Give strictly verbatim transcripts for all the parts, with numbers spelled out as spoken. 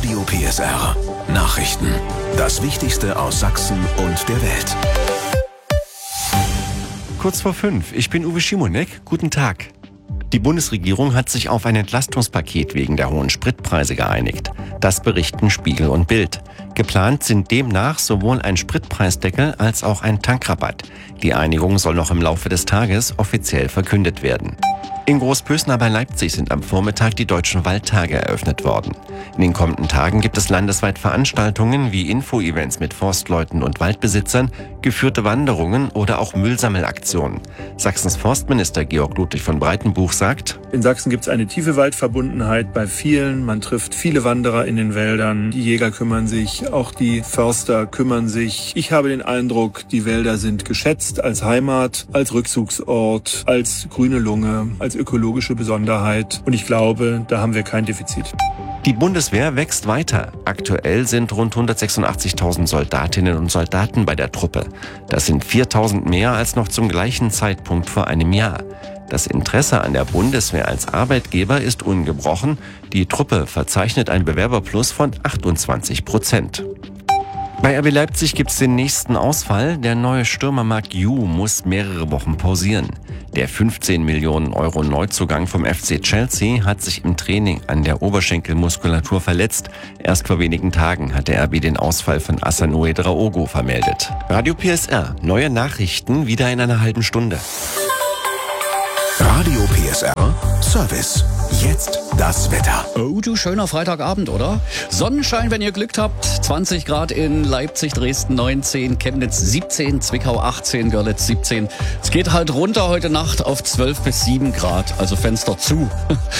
Radio P S R. Nachrichten. Das Wichtigste aus Sachsen und der Welt. Kurz vor fünf. Ich bin Uwe Schimonek. Guten Tag. Die Bundesregierung hat sich auf ein Entlastungspaket wegen der hohen Spritpreise geeinigt. Das berichten Spiegel und Bild. Geplant sind demnach sowohl ein Spritpreisdeckel als auch ein Tankrabatt. Die Einigung soll noch im Laufe des Tages offiziell verkündet werden. In Großpösna bei Leipzig sind am Vormittag die Deutschen Waldtage eröffnet worden. In den kommenden Tagen gibt es landesweit Veranstaltungen wie Info-Events mit Forstleuten und Waldbesitzern, geführte Wanderungen oder auch Müllsammelaktionen. Sachsens Forstminister Georg Ludwig von Breitenbuch sagt: In Sachsen gibt es eine tiefe Waldverbundenheit bei vielen. Man trifft viele Wanderer in den Wäldern. Die Jäger kümmern sich, auch die Förster kümmern sich. Ich habe den Eindruck, die Wälder sind geschätzt als Heimat, als Rückzugsort, als grüne Lunge, als ökologische Besonderheit. Und ich glaube, da haben wir kein Defizit. Die Bundeswehr wächst weiter. Aktuell sind rund hundertsechsundachtzigtausend Soldatinnen und Soldaten bei der Truppe. Das sind viertausend mehr als noch zum gleichen Zeitpunkt vor einem Jahr. Das Interesse an der Bundeswehr als Arbeitgeber ist ungebrochen. Die Truppe verzeichnet ein Bewerberplus von achtundzwanzig Prozent. Bei R B Leipzig gibt es den nächsten Ausfall. Der neue Stürmer Marc Ju muss mehrere Wochen pausieren. Der fünfzehn Millionen Euro Neuzugang vom F C Chelsea hat sich im Training an der Oberschenkelmuskulatur verletzt. Erst vor wenigen Tagen hat der R B den Ausfall von Asanoe Draogo vermeldet. Radio P S R, neue Nachrichten wieder in einer halben Stunde. Radio P S R Service. Jetzt das Wetter. Oh, du schöner Freitagabend, oder? Sonnenschein, wenn ihr Glück habt. zwanzig Grad in Leipzig, Dresden neunzehn, Chemnitz siebzehn, Zwickau achtzehn, Görlitz siebzehn. Es geht halt runter heute Nacht auf zwölf bis sieben Grad, also Fenster zu.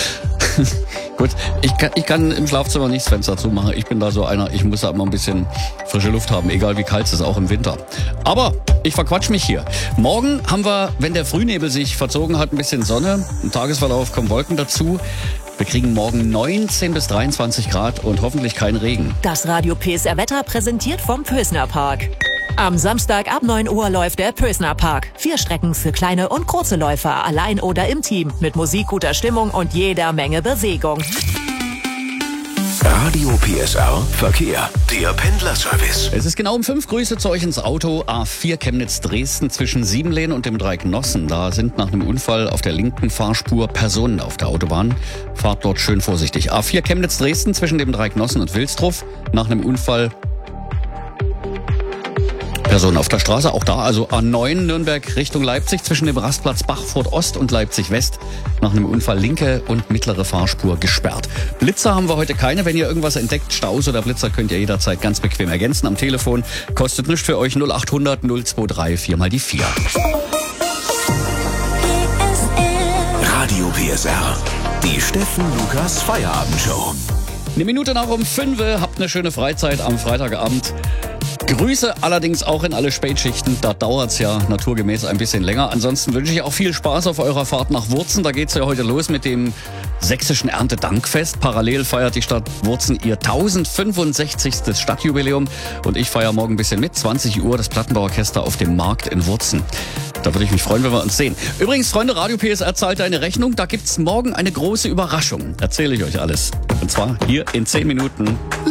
Gut, ich kann, ich kann im Schlafzimmer nicht das Fenster zumachen. Ich bin da so einer, ich muss da immer ein bisschen frische Luft haben, egal wie kalt es ist, auch im Winter. Aber ich verquatsch mich hier. Morgen haben wir, wenn der Frühnebel sich verzogen hat, ein bisschen Sonne. Im Tagesverlauf kommen Wolken dazu. Wir kriegen morgen neunzehn bis dreiundzwanzig Grad und hoffentlich kein Regen. Das Radio P S R Wetter präsentiert vom Pösner Park. Am Samstag ab neun Uhr läuft der Pösner Park. Vier Strecken für kleine und große Läufer, allein oder im Team. Mit Musik, guter Stimmung und jeder Menge Bewegung. Radio P S R Verkehr. Der Pendlerservice. Es ist genau um fünf. Grüße zu euch ins Auto. A vier Chemnitz-Dresden zwischen Siebenlehn und dem Dreiecknossen. Da sind nach einem Unfall auf der linken Fahrspur Personen auf der Autobahn. Fahrt dort schön vorsichtig. A vier Chemnitz-Dresden zwischen dem Dreiecknossen und Wilsdruff. Nach einem Unfall Personen auf der Straße, auch da, also A neun Nürnberg Richtung Leipzig zwischen dem Rastplatz Bachfurt Ost und Leipzig West. Nach einem Unfall linke und mittlere Fahrspur gesperrt. Blitzer haben wir heute keine. Wenn ihr irgendwas entdeckt, Staus oder Blitzer, könnt ihr jederzeit ganz bequem ergänzen am Telefon. Kostet nichts für euch. null acht hundert null zwei drei vier mal die vier. Radio P S R. Die Steffen Lukas Feierabendshow. Eine Minute nach um fünf. Habt eine schöne Freizeit am Freitagabend. Grüße allerdings auch in alle Spätschichten. Da dauert's ja naturgemäß ein bisschen länger. Ansonsten wünsche ich auch viel Spaß auf eurer Fahrt nach Wurzen. Da geht's ja heute los mit dem sächsischen Erntedankfest. Parallel feiert die Stadt Wurzen ihr tausendfünfundsechzigstes Stadtjubiläum. Und ich feiere morgen ein bisschen mit. zwanzig Uhr das Plattenbauorchester auf dem Markt in Wurzen. Da würde ich mich freuen, wenn wir uns sehen. Übrigens, Freunde, Radio P S R zahlt eine Rechnung. Da gibt's morgen eine große Überraschung. Erzähle ich euch alles. Und zwar hier in zehn Minuten.